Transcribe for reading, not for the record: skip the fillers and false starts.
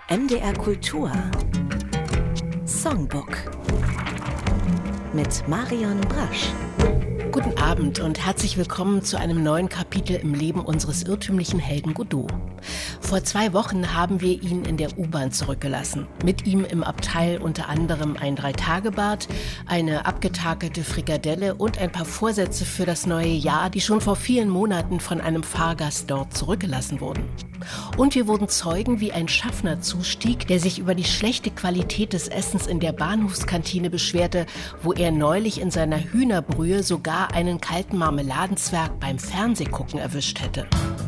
MDR Kultur Songbook mit Marion Brasch. Guten Abend und herzlich willkommen zu einem neuen Kapitel im Leben unseres irrtümlichen Helden Godot. Vor 2 Wochen haben wir ihn in der U-Bahn zurückgelassen. Mit ihm im Abteil unter anderem ein 3-Tage-Bad, eine abgetakelte Frikadelle und ein paar Vorsätze für das neue Jahr, die schon vor vielen Monaten von einem Fahrgast dort zurückgelassen wurden. Und wir wurden Zeugen, wie ein Schaffner zustieg, der sich über die schlechte Qualität des Essens in der Bahnhofskantine beschwerte, wo er neulich in seiner Hühnerbrühe sogar einen kalten Marmeladenzwerg beim Fernsehgucken erwischt hätte.